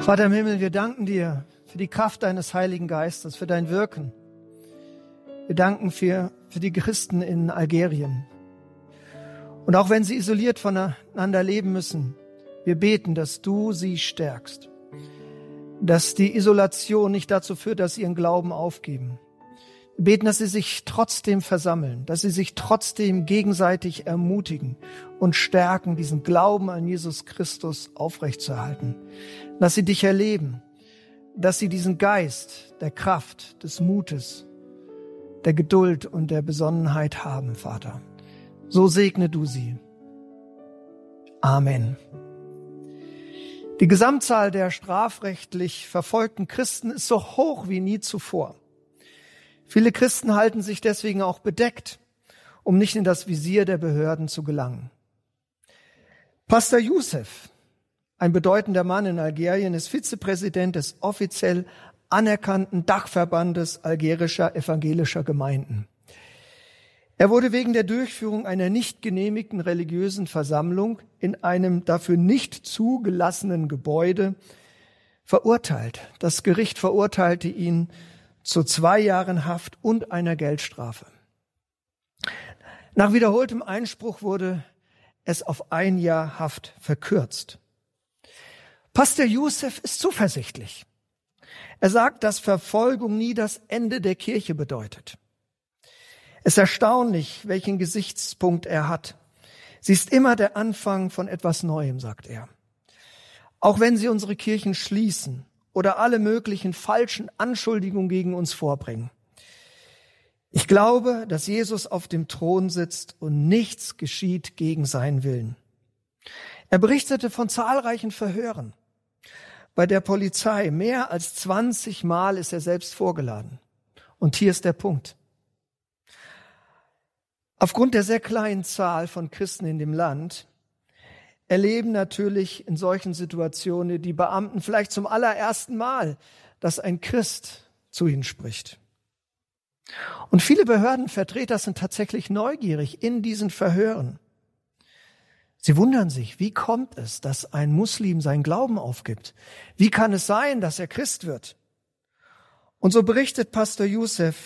Vater im Himmel, wir danken dir für die Kraft deines Heiligen Geistes, für dein Wirken. Wir danken für die Christen in Algerien. Und auch wenn sie isoliert voneinander leben müssen, wir beten, dass du sie stärkst. Dass die Isolation nicht dazu führt, dass sie ihren Glauben aufgeben. Wir beten, dass sie sich trotzdem versammeln, dass sie sich trotzdem gegenseitig ermutigen und stärken, diesen Glauben an Jesus Christus aufrechtzuerhalten. Dass sie dich erleben, dass sie diesen Geist der Kraft, des Mutes, der Geduld und der Besonnenheit haben, Vater. So segne du sie. Amen. Die Gesamtzahl der strafrechtlich verfolgten Christen ist so hoch wie nie zuvor. Viele Christen halten sich deswegen auch bedeckt, um nicht in das Visier der Behörden zu gelangen. Pastor Youssef, ein bedeutender Mann in Algerien, ist Vizepräsident des offiziell anerkannten Dachverbandes algerischer evangelischer Gemeinden. Er wurde wegen der Durchführung einer nicht genehmigten religiösen Versammlung in einem dafür nicht zugelassenen Gebäude verurteilt. Das Gericht verurteilte ihn zu 2 Jahren Haft und einer Geldstrafe. Nach wiederholtem Einspruch wurde es auf 1 Jahr Haft verkürzt. Pastor Youssef ist zuversichtlich. Er sagt, dass Verfolgung nie das Ende der Kirche bedeutet. Es ist erstaunlich, welchen Gesichtspunkt er hat. Sie ist immer der Anfang von etwas Neuem, sagt er. Auch wenn sie unsere Kirchen schließen oder alle möglichen falschen Anschuldigungen gegen uns vorbringen. Ich glaube, dass Jesus auf dem Thron sitzt und nichts geschieht gegen seinen Willen. Er berichtete von zahlreichen Verhören. Bei der Polizei mehr als 20 Mal ist er selbst vorgeladen. Und hier ist der Punkt. Aufgrund der sehr kleinen Zahl von Christen in dem Land erleben natürlich in solchen Situationen die Beamten vielleicht zum allerersten Mal, dass ein Christ zu ihnen spricht. Und viele Behördenvertreter sind tatsächlich neugierig in diesen Verhören. Sie wundern sich, wie kommt es, dass ein Muslim seinen Glauben aufgibt? Wie kann es sein, dass er Christ wird? Und so berichtet Pastor Youssef